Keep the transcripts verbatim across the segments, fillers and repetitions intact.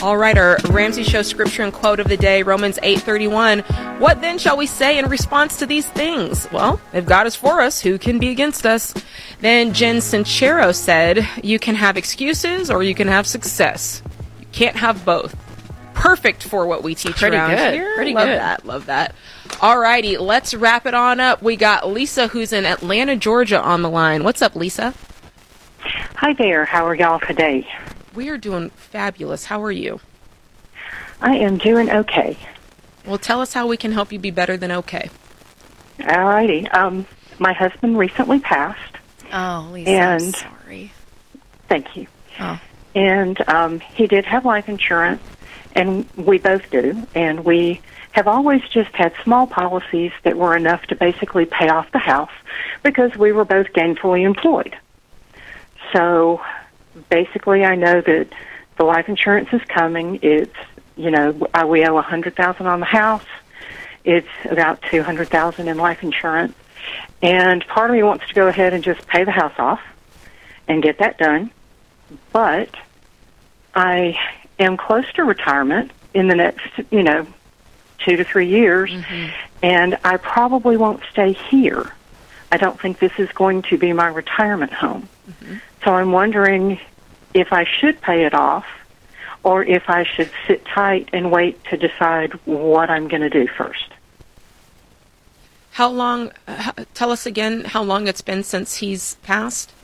All right, our Ramsey Show scripture and quote of the day, Romans eight thirty-one. What then shall we say in response to these things? Well, if God is for us, who can be against us? Then Jen Sincero said, you can have excuses or you can have success. You can't have both. Perfect for what we teach Pretty around good. here. Pretty love good. that. Love that. All righty, let's wrap it on up. We got Lisa, who's in Atlanta, Georgia, on the line. What's up, Lisa? Hi there. How are y'all today? We are doing fabulous. How are you? I am doing okay. Well, tell us how we can help you be better than okay. All righty. Um, my husband recently passed. Oh, Lisa, and I'm sorry. Thank you. Oh. And um, he did have life insurance, and we both do. And we have always just had small policies that were enough to basically pay off the house because we were both gainfully employed. So basically, I know that the life insurance is coming. It's, you know, we owe one hundred thousand dollars on the house. It's about two hundred thousand dollars in life insurance. And part of me wants to go ahead and just pay the house off and get that done. But I am close to retirement in the next, you know, two to three years, mm-hmm. and I probably won't stay here. I don't think this is going to be my retirement home. Mm-hmm. So I'm wondering if I should pay it off or if I should sit tight and wait to decide what I'm going to do first. How long, uh, tell us again how long it's been since he's passed?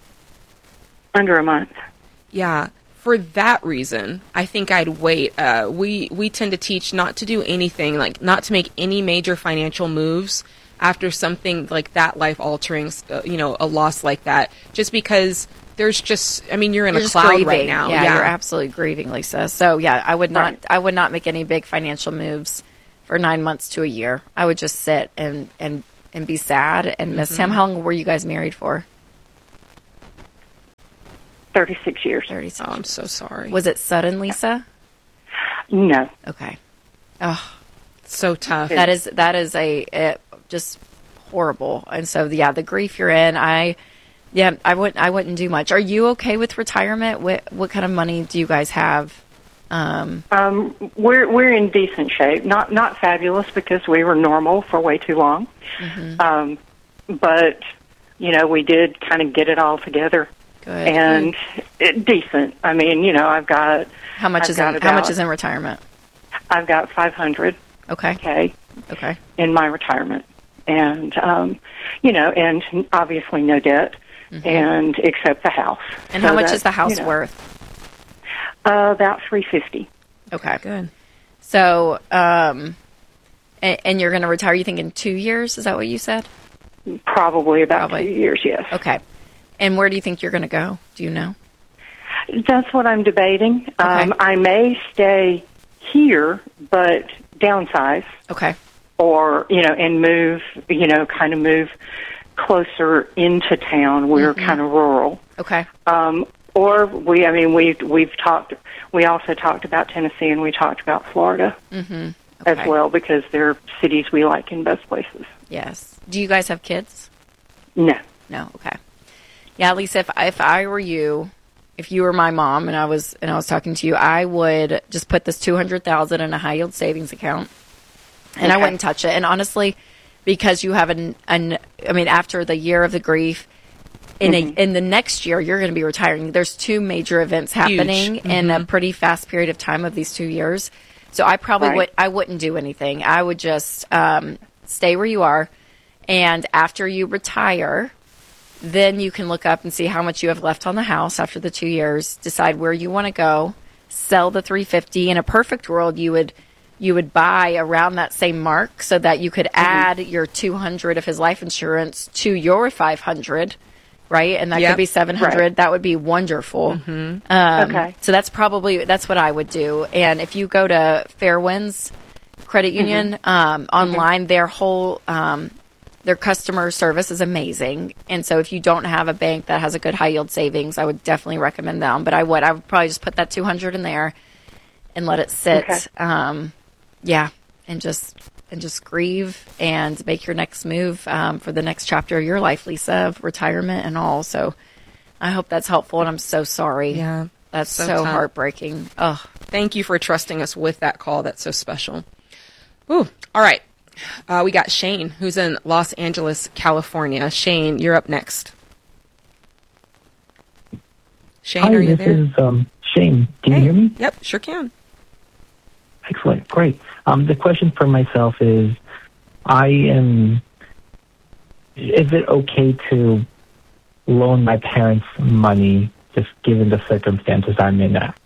Under a month. Yeah. For that reason, I think I'd wait. Uh, we, we tend to teach not to do anything, like not to make any major financial moves after something like that, life-altering, uh, you know, a loss like that, just because there's just, I mean, you're in you're a cloud grieving. right now. Yeah, yeah, you're absolutely grieving, Lisa. So, yeah, I would not Right. I would not make any big financial moves for nine months to a year. I would just sit and, and, and be sad and miss Mm-hmm. him. How long were you guys married for? thirty-six years. thirty-six. Oh, I'm so sorry. Was it sudden, Lisa? No. Okay. Oh, So tough. that is that is a, a just horrible. And so, yeah, the grief you're in, I yeah, I wouldn't I wouldn't do much. Are you okay with retirement? What what kind of money do you guys have? Um, Um, we're we're in decent shape. Not not fabulous because we were normal for way too long. mm-hmm. Um, but you know, we did kind of get it all together. Good. And it, decent. I mean, you know, I've got How much I've is got in, how much about- is in retirement? I've got five hundred Okay. k Okay. in my retirement, and um, you know, and obviously no debt, Mm-hmm. and except the house. And So how much that, is the house you know, worth? Uh, about three fifty. Okay. Good. So, um, and, and you're going to retire, you think, in two years? Is that what you said? Probably about Probably. two years. Yes. Okay. And where do you think you're going to go? Do you know? That's what I'm debating. Um, I may stay here, but downsize, Okay. or you know, and move. You know, kind of move closer into town. We're Mm-hmm. kind of rural. Okay. Um, or we, I mean, we we've talked. We also talked about Tennessee, and we talked about Florida Mm-hmm. Okay. as well because they're cities we like in both places. Yes. Do you guys have kids? No. No. Okay. Yeah, Lisa, if, if I were you, if you were my mom and I was and I was talking to you, I would just put this two hundred thousand dollars in a high yield savings account, and I Okay. wouldn't touch it. And honestly, because you have an, an I mean, after the year of the grief, in Mm-hmm. a in the next year you're going to be retiring. There's two major events happening in a pretty fast period of time of these two years. So I probably Right. would I wouldn't do anything. I would just um, stay where you are, and after you retire, then you can look up and see how much you have left on the house after the two years, decide where you want to go, sell the three fifty. In a perfect world, you would you would buy around that same mark so that you could add your two hundred of his life insurance to your five hundred, right? And that Yep. could be seven hundred. Right. That would be wonderful. Um, Okay. So that's probably, that's what I would do. And if you go to Fairwinds Credit Union um, online, their whole um, their customer service is amazing. And so if you don't have a bank that has a good high yield savings, I would definitely recommend them. But I would, I would probably just put that two hundred in there and let it sit. Okay. Um, yeah. And just, and just grieve and make your next move um, for the next chapter of your life, Lisa, of retirement and all. So I hope that's helpful. And I'm so sorry. Yeah. That's So so, tough. heartbreaking. Oh, Thank you for trusting us with that call. That's so special. Ooh, all right. Uh, we got Shane, who's in Los Angeles, California. Shane, you're up next. Shane, Hi, are you this there? is um, Shane. Can Hey. you hear me? Yep, sure can. Excellent. Great. Um, the question for myself is, I am, is it okay to loan my parents money just given the circumstances I'm in now?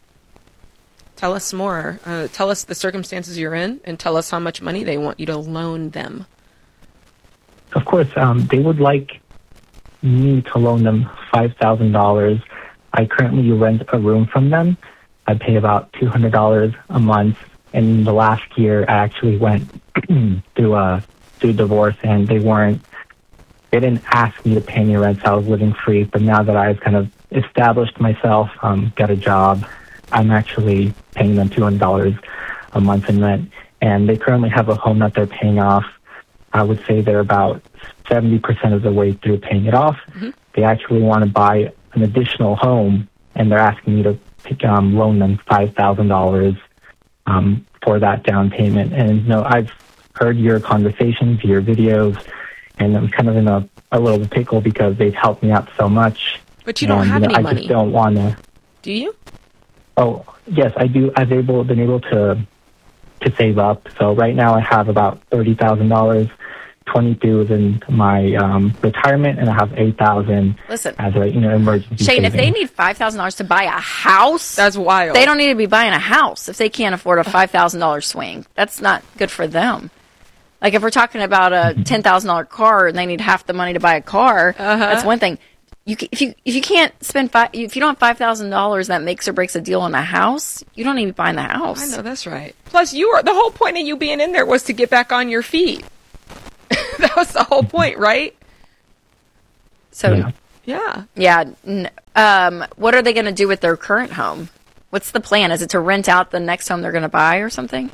Tell us more. Uh, tell us the circumstances you're in and tell us how much money they want you to loan them. Of course, um, they would like me to loan them five thousand dollars. I currently rent a room from them. I pay about two hundred dollars a month. And in the last year, I actually went through a through divorce, and they weren't, they didn't ask me to pay any rent, so I was living free. But now that I've kind of established myself, um, got a job, I'm actually paying them two hundred dollars a month in rent. And they currently have a home that they're paying off. I would say they're about seventy percent of the way through paying it off. Mm-hmm. They actually want to buy an additional home, and they're asking me to pick, um, loan them five thousand dollars um, for that down payment. And, you know, I've heard your conversations, your videos, and I'm kind of in a, a little pickle because they've helped me out so much. But you don't and, have you know, any I money. just don't want to. Do you? Oh, yes, I do. I've able, been able to to save up. So right now I have about thirty thousand dollars. twenty-two is in my um, retirement, and I have eight thousand Listen, as a you know emergency. Shane, if they savings. need five thousand dollars to buy a house, That's wild. they don't need to be buying a house if they can't afford a five thousand dollars swing. That's not good for them. Like if we're talking about a ten thousand dollars car and they need half the money to buy a car, Uh-huh. that's one thing. You ca- if you if you can't spend five, if you don't have five thousand dollars that makes or breaks a deal on a house, you don't need to be buying the house. I know, that's right. Plus, you were the whole point of you being in there was to get back on your feet. That was the whole point, right? So Yeah. Yeah. yeah, n- um, what are they going to do with their current home? What's the plan? Is it to rent out the next home they're going to buy or something?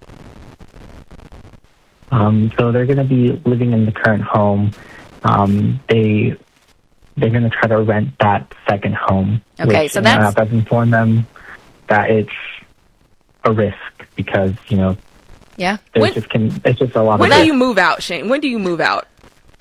Um, so they're going to be living in the current home. Um, they they're going to try to rent that second home. Okay, which, so you know, that's- I've informed them that it's a risk because you know Yeah. there's When- just can it's just a lot When of do risk. you move out, Shane? When do you move out?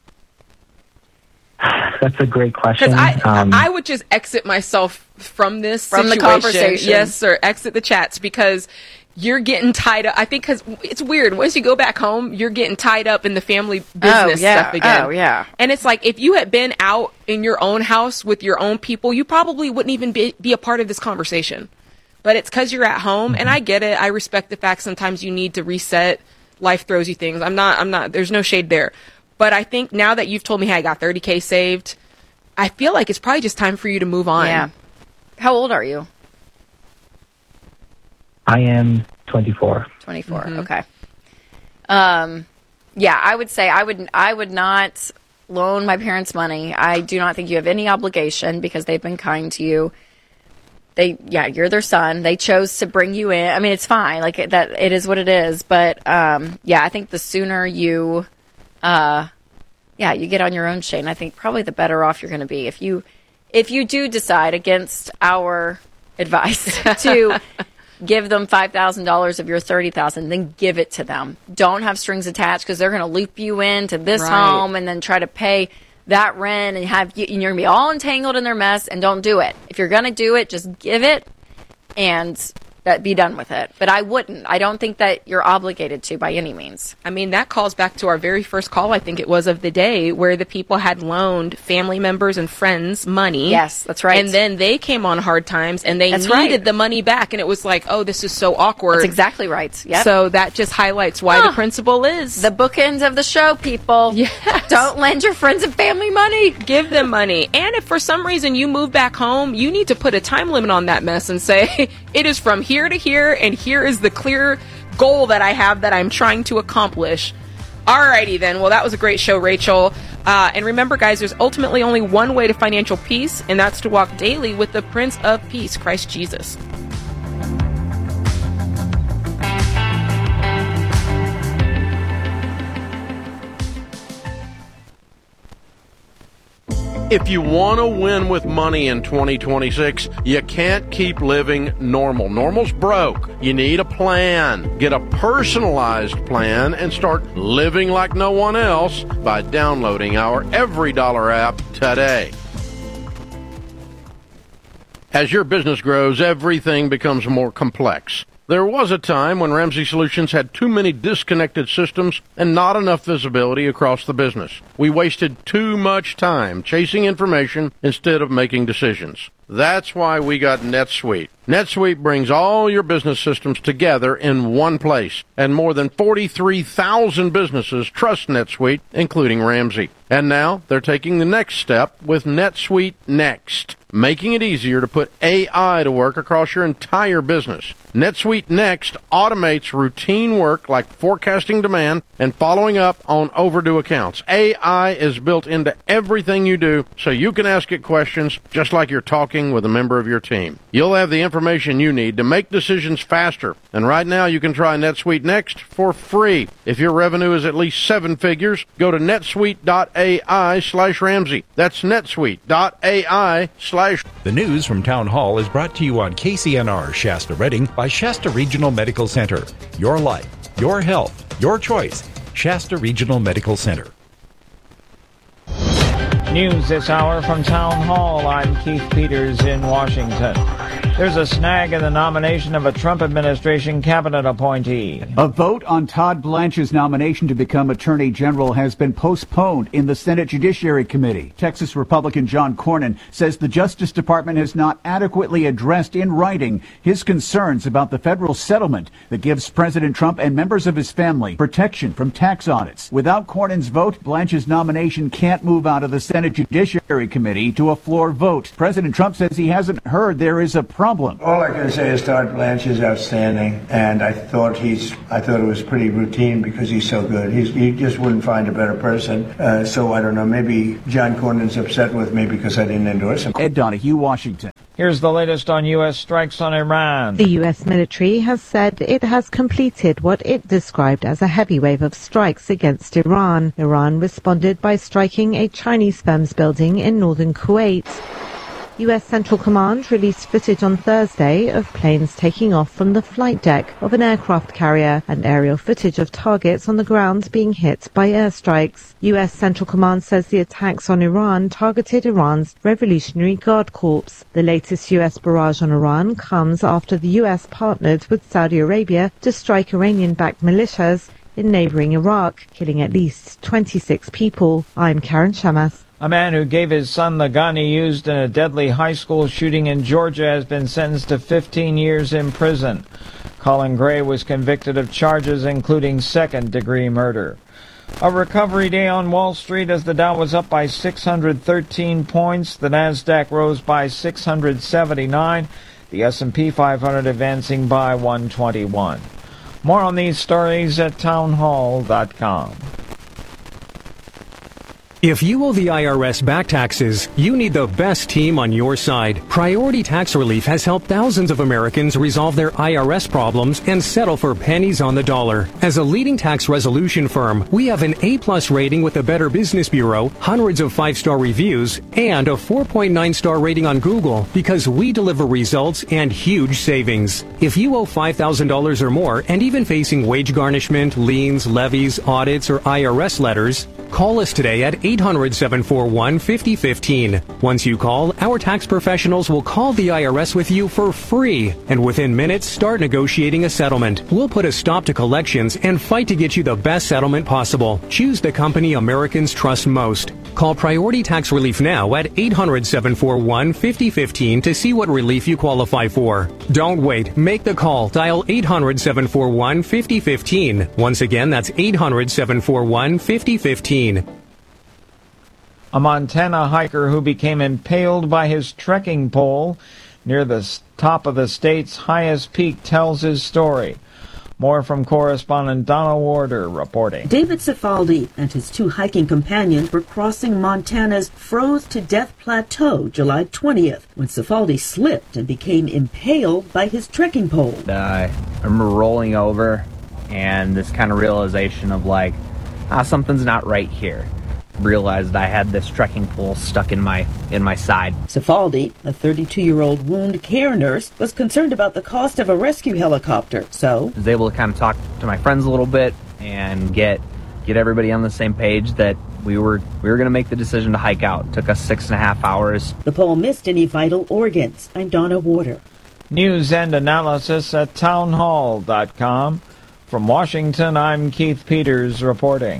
That's a great question. Because I, um, I would just exit myself from this From the situation. conversation. Yes, sir. Exit the chats because you're getting tied up. I think because it's weird. Once you go back home, you're getting tied up in the family business yeah. stuff again. Oh, yeah. And it's like if you had been out in your own house with your own people, you probably wouldn't even be, be a part of this conversation. But it's because you're at home, and I get it. I respect the fact sometimes you need to reset. Life throws you things. I'm not. I'm not. There's no shade there. But I think now that you've told me, hey, I got thirty K saved, I feel like it's probably just time for you to move on. Yeah. How old are you? I am twenty-four. twenty-four. Okay. Um, yeah, I would say I would I would not loan my parents money. I do not think you have any obligation because they've been kind to you. They, yeah, you're their son. They chose to bring you in. I mean, it's fine. Like it, that, it is what it is. But um, yeah, I think the sooner you, uh, yeah, you get on your own, Shane, I think probably the better off you're going to be if you, if you do decide against our advice to give them five thousand dollars of your thirty thousand dollars, then give it to them. Don't have strings attached because they're going to loop you into this Right. home and then try to pay that rent and have you, and you're going to be all entangled in their mess, and don't do it. If you're going to do it, just give it and that be done with it. But I wouldn't. I don't think that you're obligated to by any means. I mean, that calls back to our very first call, I think it was, of the day, where the people had loaned family members and friends money. Yes, that's right. And then they came on hard times, and they That's needed right. the money back, and it was like, oh, this is so awkward. That's exactly right. Yep. So that just highlights why Huh. the principle is the bookends of the show, people. Yes. Don't lend your friends and family money. give them money. And if for some reason you move back home, you need to put a time limit on that mess and say, it is from here to here, and here is the clear goal that I have that I'm trying to accomplish. Alrighty then. Well, that was a great show, Rachel. Uh, and remember, guys, there's ultimately only one way to financial peace, and that's to walk daily with the Prince of Peace, Christ Jesus. If you want to win with money in twenty twenty-six, you can't keep living normal. Normal's broke. You need a plan. Get a personalized plan and start living like no one else by downloading our Every Dollar app today. As your business grows, everything becomes more complex. There was a time when Ramsey Solutions had too many disconnected systems and not enough visibility across the business. We wasted too much time chasing information instead of making decisions. That's why we got NetSuite. NetSuite brings all your business systems together in one place, and more than forty-three thousand businesses trust NetSuite, including Ramsey. And now they're taking the next step with NetSuite Next, making it easier to put A I to work across your entire business. NetSuite Next automates routine work like forecasting demand and following up on overdue accounts. A I is built into everything you do, so you can ask it questions just like you're talking with a member of your team. You'll have the information you need to make decisions faster. And right now you can try NetSuite Next for free. If your revenue is at least seven figures, go to netsuite.ai slash Ramsey. That's netsuite.ai slash. The news from Town Hall is brought to you on K C N R Shasta Redding by Shasta Regional Medical Center. Your life, your health, your choice. Shasta Regional Medical Center. News this hour from Town Hall. I'm Keith Peters in Washington. There's a snag in the nomination of a Trump administration cabinet appointee. A vote on Todd Blanche's nomination to become Attorney General has been postponed in the Senate Judiciary Committee. Texas Republican John Cornyn says the Justice Department has not adequately addressed in writing his concerns about the federal settlement that gives President Trump and members of his family protection from tax audits. Without Cornyn's vote, Blanche's nomination can't move out of the Senate Judiciary Committee to a floor vote. President Trump says he hasn't heard there is a problem. All I can say is Todd Blanche is outstanding, and I thought he's. I thought it was pretty routine because he's so good. He's, you just wouldn't find a better person. Uh, so I don't know. Maybe John Cornyn's upset with me because I didn't endorse him. Ed Donahue, Washington. Here's the latest on U S strikes on Iran. The U S military has said it has completed what it described as a heavy wave of strikes against Iran. Iran responded by striking a Chinese firm's building in northern Kuwait. U S Central Command released footage on Thursday of planes taking off from the flight deck of an aircraft carrier and aerial footage of targets on the ground being hit by airstrikes. U S Central Command says the attacks on Iran targeted Iran's Revolutionary Guard Corps. The latest U S barrage on Iran comes after the U S partnered with Saudi Arabia to strike Iranian-backed militias in neighboring Iraq, killing at least twenty-six people. I'm Karen Shamas. A man who gave his son the gun he used in a deadly high school shooting in Georgia has been sentenced to fifteen years in prison. Colin Gray was convicted of charges including second-degree murder. A recovery day on Wall Street as the Dow was up by six hundred thirteen points. The Nasdaq rose by six hundred seventy-nine. The S and P five hundred advancing by one twenty-one. More on these stories at townhall dot com. If you owe the I R S back taxes, you need the best team on your side. Priority Tax Relief has helped thousands of Americans resolve their I R S problems and settle for pennies on the dollar. As a leading tax resolution firm, we have an A-plus rating with the Better Business Bureau, hundreds of five-star reviews, and a four point nine star rating on Google because we deliver results and huge savings. If you owe five thousand dollars or more and even facing wage garnishment, liens, levies, audits, or I R S letters, call us today at eight hundred, seven four one, five oh one five. Once you call, our tax professionals will call the I R S with you for free, and within minutes start negotiating a settlement. We'll put a stop to collections and fight to get you the best settlement possible. Choose the company Americans trust most. Call Priority Tax Relief now at eight hundred, seven four one, five oh one five to see what relief you qualify for. Don't wait. Make the call. Dial eight hundred, seven four one, five oh one five. Once again, that's eight hundred, seven four one, five oh one five. A Montana hiker who became impaled by his trekking pole near the top of the state's highest peak tells his story. More from correspondent Donna Warder reporting. David Cifaldi and his two hiking companions were crossing Montana's froze-to-death plateau July twentieth when Cifaldi slipped and became impaled by his trekking pole. Uh, I remember rolling over and this kind of realization of like, ah, something's not right here. realized I had this trekking pole stuck in my in my side. Cifaldi, a thirty-two-year-old wound care nurse, was concerned about the cost of a rescue helicopter, so I was able to kind of talk to my friends a little bit and get get everybody on the same page that we were we were going to make the decision to hike out. It took us six and a half hours. The pole missed any vital organs. I'm Donna Warder. News and analysis at townhall dot com. From Washington, I'm Keith Peters reporting.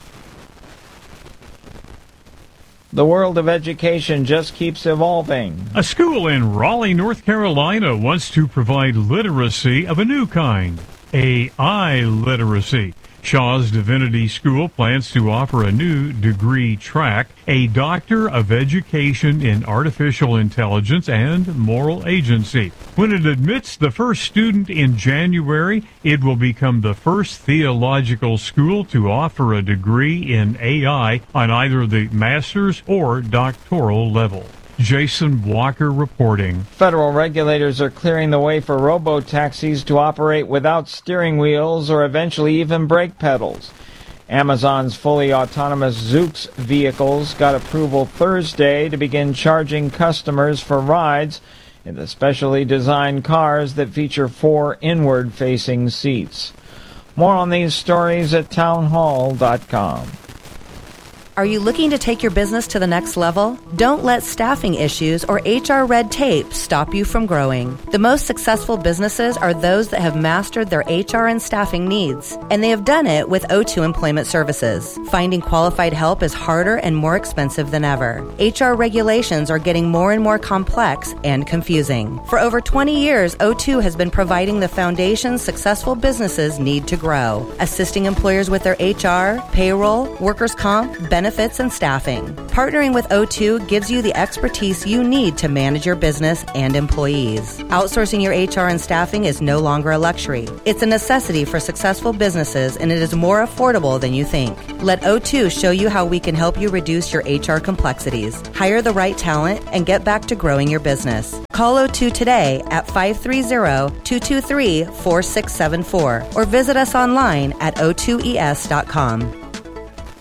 The world of education just keeps evolving. A school in Raleigh, North Carolina wants to provide literacy of a new kind, A I literacy. Shaw's Divinity School plans to offer a new degree track, a Doctor of Education in Artificial Intelligence and Moral Agency. When it admits the first student in January, it will become the first theological school to offer a degree in A I on either the master's or doctoral level. Jason Walker reporting. Federal regulators are clearing the way for robo-taxis to operate without steering wheels or eventually even brake pedals. Amazon's fully autonomous Zoox vehicles got approval Thursday to begin charging customers for rides in the specially designed cars that feature four inward-facing seats. More on these stories at townhall dot com. Are you looking to take your business to the next level? Don't let staffing issues or H R red tape stop you from growing. The most successful businesses are those that have mastered their H R and staffing needs, and they have done it with O two Employment Services. Finding qualified help is harder and more expensive than ever. H R regulations are getting more and more complex and confusing. For over twenty years, O two has been providing the foundation successful businesses need to grow, assisting employers with their H R, payroll, workers' comp, benefits, benefits, and staffing. Partnering with O two gives you the expertise you need to manage your business and employees. Outsourcing your H R and staffing is no longer a luxury. It's a necessity for successful businesses, and it is more affordable than you think. Let O two show you how we can help you reduce your H R complexities, hire the right talent, and get back to growing your business. Call O two today at five three zero, two two three, four six seven four or visit us online at O two E S dot com.